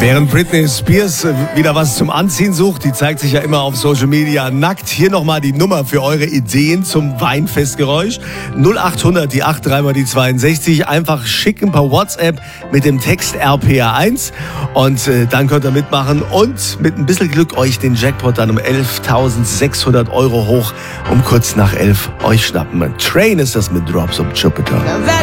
Während Britney Spears wieder was zum Anziehen sucht, die zeigt sich ja immer auf Social Media nackt. Hier nochmal die Nummer für eure Ideen zum Weinfestgeräusch. 0800 die 83 mal die 62. Einfach schicken per WhatsApp mit dem Text RPR1 und dann könnt ihr mitmachen und mit ein bisschen Glück euch den Jackpot dann um 11.600 € hoch um kurz nach 11 euch schnappen. Train ist das mit Drops of Jupiter.